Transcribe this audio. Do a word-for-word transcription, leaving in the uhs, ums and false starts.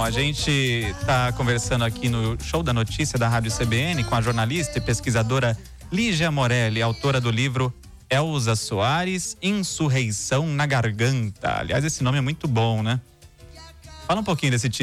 a gente está conversando aqui no Show da Notícia da Rádio C B N com a jornalista e pesquisadora Lígia Morelli, autora do livro Elza Soares, Insurreição na Garganta. Aliás, esse nome é muito bom, né? Fala um pouquinho desse título.